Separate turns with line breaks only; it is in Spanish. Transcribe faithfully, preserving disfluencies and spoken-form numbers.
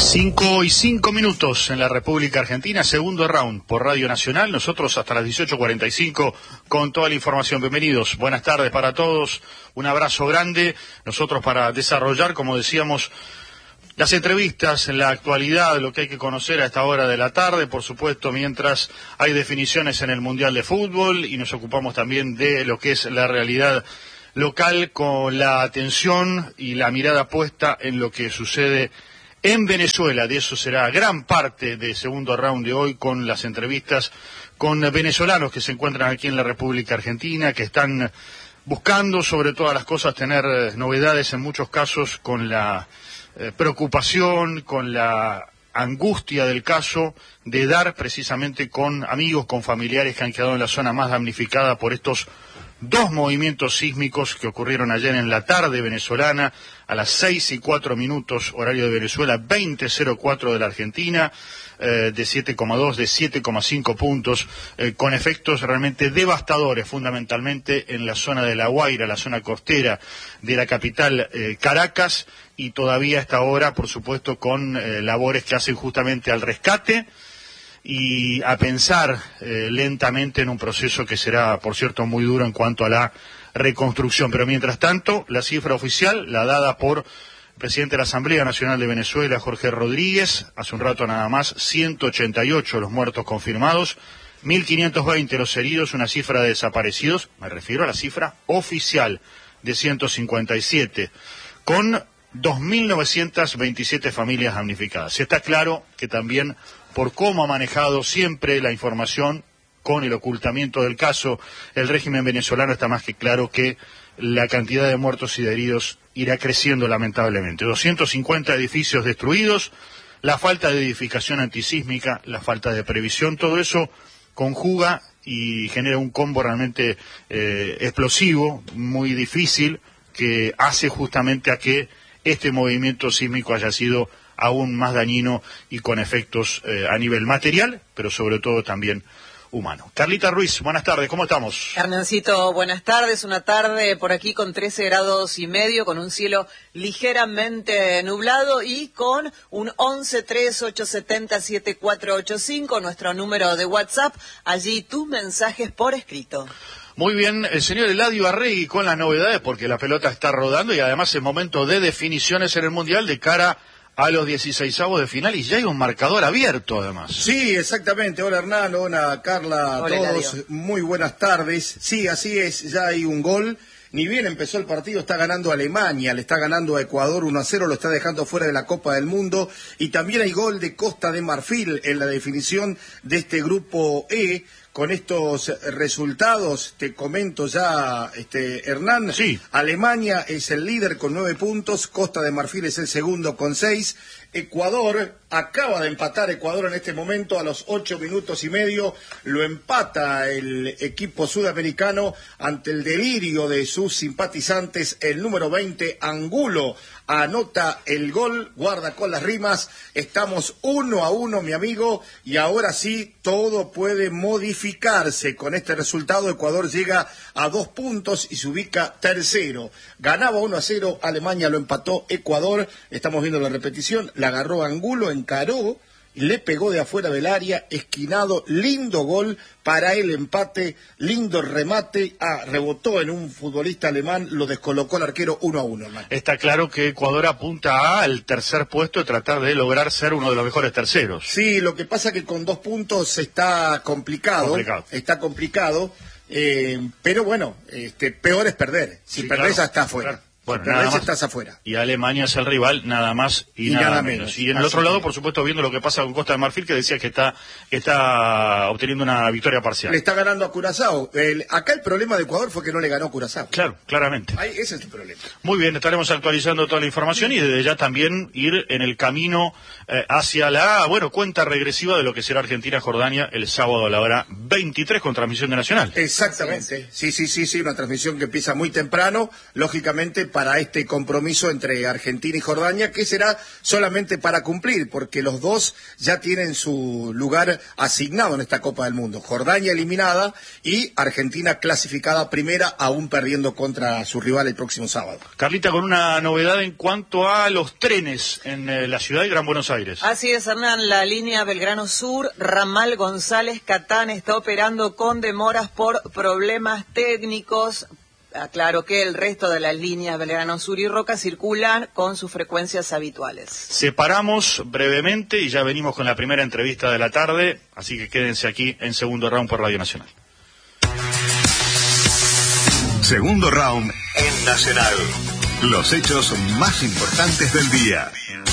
Cinco y cinco minutos en la República Argentina, segundo round por Radio Nacional. Nosotros hasta las dieciocho cuarenta y cinco con toda la información. Bienvenidos, buenas tardes para todos, un abrazo grande. Nosotros para desarrollar, como decíamos, las entrevistas en la actualidad, lo que hay que conocer a esta hora de la tarde, por supuesto, mientras hay definiciones en el Mundial de Fútbol, y nos ocupamos también de lo que es la realidad local, con la atención y la mirada puesta en lo que sucede en Venezuela. De eso será gran parte del segundo round de hoy, con las entrevistas con venezolanos que se encuentran aquí en la República Argentina, que están buscando, sobre todas las cosas, tener novedades en muchos casos, con la eh, preocupación, con la angustia del caso, de dar precisamente con amigos, con familiares que han quedado en la zona más damnificada por estos dos movimientos sísmicos que ocurrieron ayer en la tarde venezolana, a las seis y cuatro minutos, horario de Venezuela, veinte cero cuatro de la Argentina, eh, de siete coma dos, de siete coma cinco puntos, eh, con efectos realmente devastadores, fundamentalmente en la zona de La Guaira, la zona costera de la capital eh, Caracas, y todavía hasta ahora, por supuesto, con eh, labores que hacen justamente al rescate y a pensar eh, lentamente en un proceso que será, por cierto, muy duro en cuanto a la reconstrucción. Pero mientras tanto, la cifra oficial, la dada por el presidente de la Asamblea Nacional de Venezuela, Jorge Rodríguez, hace un rato nada más, ciento ochenta y ocho los muertos confirmados, mil quinientos veinte los heridos, una cifra de desaparecidos, me refiero a la cifra oficial, de ciento cincuenta y siete, con dos mil novecientas veintisiete familias damnificadas. Está claro que también, por cómo ha manejado siempre la información con el ocultamiento del caso, el régimen venezolano, está más que claro que la cantidad de muertos y de heridos irá creciendo lamentablemente. doscientos cincuenta edificios destruidos, la falta de edificación antisísmica, la falta de previsión, todo eso conjuga y genera un combo realmente eh, explosivo, muy difícil, que hace justamente a que este movimiento sísmico haya sido aún más dañino y con efectos eh, a nivel material, pero sobre todo también humano. Carlita Ruiz, buenas tardes, ¿cómo estamos?
Hernán-Cito, buenas tardes, una tarde por aquí con trece grados y medio, con un cielo ligeramente nublado y con un once tres ocho siete cero siete cuatro ocho cinco, nuestro número de WhatsApp, allí tus mensajes por escrito.
Muy bien, el señor Eladio Arregui con las novedades, porque la pelota está rodando y además es momento de definiciones en el Mundial de cara a los dieciseisavos de final, y ya hay un marcador abierto además.
Sí, exactamente. Hola Hernán, hola Carla, a
Hola,
todos.
Eladio.
Muy buenas tardes. Sí, así es, ya hay un gol. Ni bien empezó el partido, está ganando Alemania, le está ganando a Ecuador uno a cero, lo está dejando fuera de la Copa del Mundo. Y también hay gol de Costa de Marfil en la definición de este grupo E. Con estos resultados, te comento ya, este Hernán,
sí.
Alemania es el líder con nueve puntos, Costa de Marfil es el segundo con seis, Ecuador acaba de empatar Ecuador en este momento a los ocho minutos y medio, lo empata el equipo sudamericano ante el delirio de sus simpatizantes. El número veinte, Angulo, anota el gol, guarda con las rimas, estamos uno a uno, mi amigo, y ahora sí todo puede modificarse. Con este resultado Ecuador llega a dos puntos y se ubica tercero. Ganaba uno a cero, Alemania lo empató Ecuador, estamos viendo la repetición, la agarró Angulo, encaró, le pegó de afuera del área, esquinado, lindo gol para el empate, lindo remate, ah, rebotó en un futbolista alemán, lo descolocó el arquero uno a uno, hermano.
Está claro que Ecuador apunta al tercer puesto y tratar de lograr ser uno de los mejores terceros.
Sí, lo que pasa que con dos puntos está complicado,
complicado.
está complicado, eh, pero bueno, este, peor es perder, si
Sí,
perdés
claro,
está afuera.
Claro. Bueno,
si perdés
nada más,
estás afuera.
Y Alemania es el rival, nada más y,
Y
nada,
nada
menos.
menos.
Y en el
Así
otro lado,
que...
por supuesto, viendo lo que pasa con Costa de Marfil, que decía que está, que está obteniendo una victoria parcial.
Le está ganando a Curazao. El, acá el problema de Ecuador fue que no le ganó Curazao.
Claro, claramente.
Ahí, ese es el problema.
Muy bien, estaremos actualizando toda la información y desde ya también ir en el camino eh, hacia la, bueno, cuenta regresiva de lo que será Argentina-Jordania el sábado a la hora veintitrés con transmisión de Nacional.
Exactamente. Sí, sí, sí, sí, una transmisión que empieza muy temprano, lógicamente para este compromiso entre Argentina y Jordania, que será solamente para cumplir, porque los dos ya tienen su lugar asignado en esta Copa del Mundo. Jordania eliminada y Argentina clasificada primera, aún perdiendo contra su rival el próximo sábado.
Carlita, con una novedad en cuanto a los trenes en eh, la ciudad de Gran Buenos Aires.
Así es, Hernán, la línea Belgrano Sur, ramal González Catán, está operando con demoras por problemas técnicos. Aclaro que el resto de las líneas Belgrano Sur y Roca circulan con sus frecuencias habituales.
Separamos brevemente y ya venimos con la primera entrevista de la tarde, así que quédense aquí en Segundo Round por Radio Nacional.
Segundo Round en Nacional. Los hechos más importantes del día.